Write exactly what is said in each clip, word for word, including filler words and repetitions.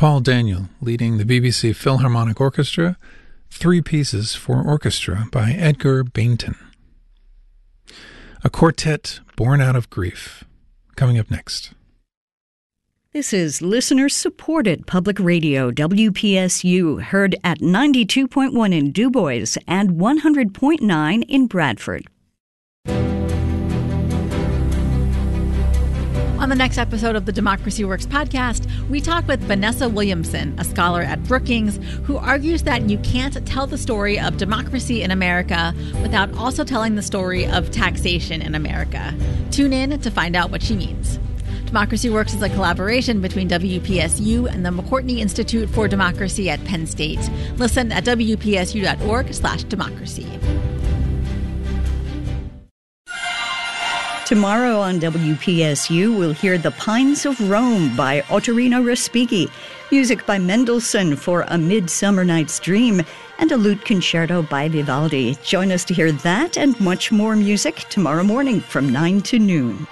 Paul Daniel leading the B B C Philharmonic Orchestra, Three Pieces for Orchestra by Edgar Bainton. A quartet born out of grief. Coming up next. This is listener-supported public radio, W P S U, heard at ninety-two point one in Du Bois and one hundred point nine in Bradford. On the next episode of the Democracy Works podcast, we talk with Vanessa Williamson, a scholar at Brookings, who argues that you can't tell the story of democracy in America without also telling the story of taxation in America. Tune in to find out what she means. Democracy Works is a collaboration between W P S U and the McCourtney Institute for Democracy at Penn State. Listen at W P S U dot org slash democracy. Tomorrow on W P S U, we'll hear The Pines of Rome by Ottorino Respighi, music by Mendelssohn for A Midsummer Night's Dream, and a lute concerto by Vivaldi. Join us to hear that and much more music tomorrow morning from nine to noon.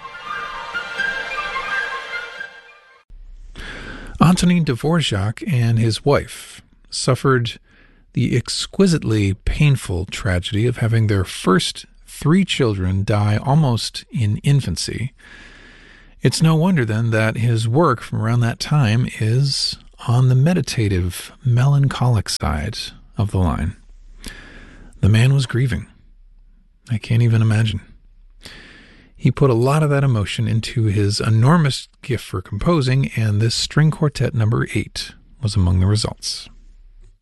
Antonin Dvorak and his wife suffered the exquisitely painful tragedy of having their first three children die almost in infancy. It's no wonder then that his work from around that time is on the meditative, melancholic side of the line. The man was grieving. I can't even imagine. He put a lot of that emotion into his enormous gift for composing, and this string quartet number eight was among the results.